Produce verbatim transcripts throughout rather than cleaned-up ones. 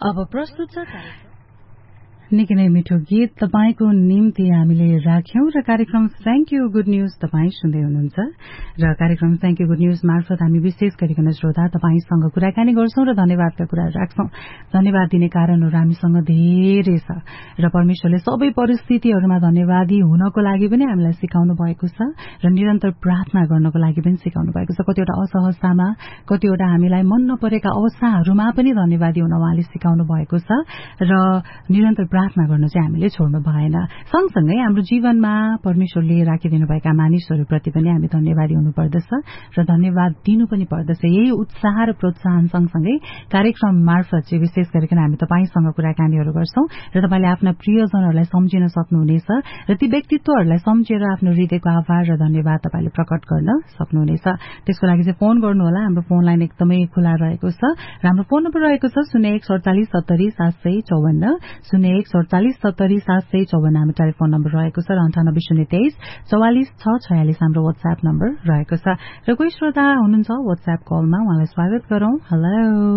अब प्रस्तुत छ निकै नै मिठो गीत तपाईको निम्ति हामीले राख्यौं र कार्यक्रम थ्यांक यू गुड न्यूज तपाई सुन्दै हुनुहुन्छ र कार्यक्रम थ्यांक यू गुड न्यूज मार्फत हामी विशेष गरिकन श्रोता तपाईसँग कुराकानी गर्छौं र धन्यवादका कुरा राख्छौं। धन्यवाद दिने कारणहरू हामीसँग धेरै छ र परमेश्वरले सबै परिस्थितिहरूमा धन्यवादी हुनको लागि पनि हामीलाई सिकाउनु भएको छ र निरन्तर प्रार्थना गर्नको लागि पनि सिकाउनु भएको छ। कतिवटा असहजतामा कतिवटा हामीलाई मन नपरेका अवस्थाहरूमा पनि धन्यवादी हुन उहाँले सिकाउनु भएको छ र निरन्तर प्रार्थना गर्न चाहिँ हामीले छोड्नु भएन। सँगसँगै हाम्रो जीवनमा परमेश्वरले राखिदिनुभएका मानिसहरूप्रति पनि हामी धन्यवादी हुनुपर्दछ र धन्यवाद दिनु पनि पर्दछ। यही उत्साह र प्रोत्साहन सँगसँगै कार्यक्रम मार्फत चाहिँ विशेष गरिकन हामी तपाईसँग कुराकानीहरू गर्छौं र तपाईले आफ्ना प्रियजनहरूलाई सम्झिन सक्नुहुनेछ र ती व्यक्तित्वहरूलाई सम्झेर आफ्नो हृदयको आभार र धन्यवाद तपाईले प्रकट गर्न सक्नुहुनेछ। त्यसको लागि चाहिँ फोन गर्नुहोला। हाम्रो फोन लाइन एकदमै खुला रहेको छ र हाम्रो फोन नम्बर रहेको छ शून्य एक सडचालिस सत्तरी सात सय चौवन्न शून्य एक सडचालिस सत्तरी सात सय चौवन्न हाम्रो टेलिफोन नम्बर रहेको छ र अन्ठानब्बे शून्य तेइस चौवालिस छ छयालिस हाम्रो वाट्सएप नम्बर रहेको छ र कोही श्रोता हुनुहुन्छ वाट्सएप कलमा उहाँलाई स्वागत गरौं। हेलो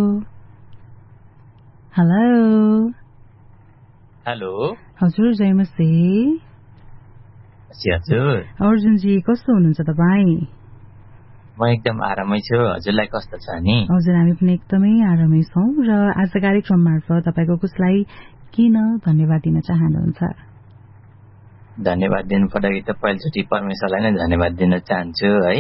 हेलो हेलो हजुर जयमसी। हजुर अर्जुनजी कस्तो हुनुहुन्छ तपाईँ? म एकदम आरामै छु। हजुरलाई कस्तो छ नि? हजुर हामी पनि एकदमै आरामै छौं र आज कार्यक्रम मार्फत तपाईको कसलाई किन धन्यवाद दिन चाहनुहुन्छ? धन्यवाद दिनु पर्दाखेरि त पहिलोचोटि परमेश्वरलाई नै धन्यवाद दिन चाहन्छु है।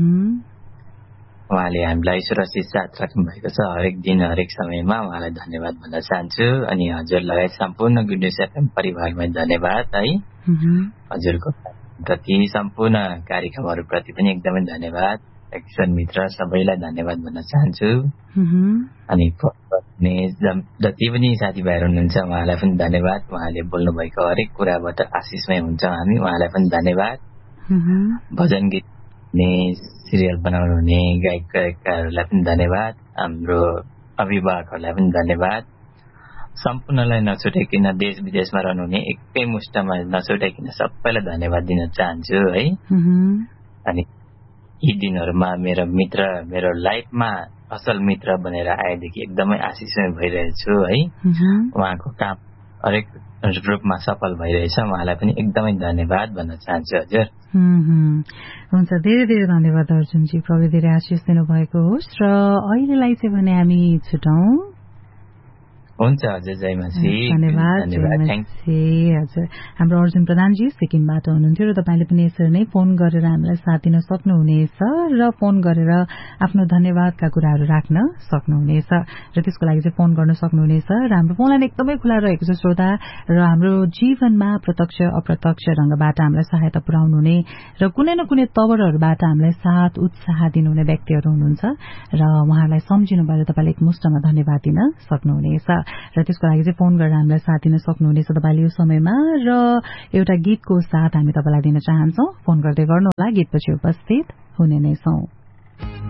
उहाँले हामीलाई सुरक्षित साथ राख्नु भएको छ हरेक दिन हरेक समयमा। उहाँलाई धन्यवाद भन्न चाहन्छु अनि हजुर लगायत सम्पूर्ण गुड न्युज एफएम परिवारमै धन्यवाद है। हजुरको प्रति सम्पूर्ण कार्यक्रमहरूप्रति पनि एकदमै धन्यवाद। एक्सन मित्र सबैलाई धन्यवाद भन्न चाहन्छु अनि जति पनि साथीभाइहरू हुनुहुन्छ उहाँलाई पनि धन्यवाद। उहाँले बोल्नु भएको हरेक कुराबाट आशिषमय हुन्छ हामी। उहाँलाई पनि धन्यवाद। भजन गीत हुने सिरियल बनाउनु हुने गायक गायिकाहरूलाई पनि धन्यवाद। हाम्रो अभिभावकहरूलाई पनि धन्यवाद। सम्पूर्णलाई नछुटाइकन देश विदेशमा रहनुहुने एकै मुष्टमा नछुटाइकन सबैलाई धन्यवाद दिन चाहन्छु है। अनि यी दिनहरूमा मेरो मित्र मेरो लाइफमा असल मित्र बनेर आएदेखि एकदमै आशिषमय भइरहेको छु है। उहाँको काम हरेक रूपमा सफल भइरहेछ। उहाँलाई पनि एकदमै धन्यवाद भन्न चाहन्छु हजुर। हुन्छ धेरै धेरै धन्यवाद अर्जुनजी। प्रभु धेरै आशिष दिनुभएको होस् र अहिलेलाई चाहिँ भने हामी छुटौं। हुन्छ हजुर जयमासी। धन्यवाद जयमासी। हजुर हाम्रो अर्जुन प्रधानजी सिक्किमबाट हुनुहुन्थ्यो र तपाईले पनि यसरी नै फोन गरेर हामीलाई साथ दिन सक्नुहुनेछ र फोन गरेर आफ्नो धन्यवादका कुराहरू राख्न सक्नुहुनेछ र त्यसको लागि चाहिँ फोन गर्न सक्नुहुनेछ र हाम्रो फोन लाइन एकदमै खुला रहेको छ श्रोता र हाम्रो जीवनमा प्रत्यक्ष अप्रत्यक्ष ढंगबाट हामीलाई सहायता पुर्याउनु हुने र कुनै न कुनै तवरहरूबाट हामीलाई साथ उत्साह दिनुहुने व्यक्तिहरू हुनुहुन्छ र उहाँहरूलाई सम्झिनु भएर तपाईले एकमुष्टमा धन्यवाद दिन सक्नुहुनेछ र त्यसको लागि चाहिँ फोन गरेर हामीलाई साथ दिन सक्नुहुनेछ तपाईले यो समयमा र एउटा गीतको साथ हामी तपाईलाई दिन चाहन्छौं। फोन गर्दै गर्नुहोला। गीतपछि उपस्थित हुने नै छौं।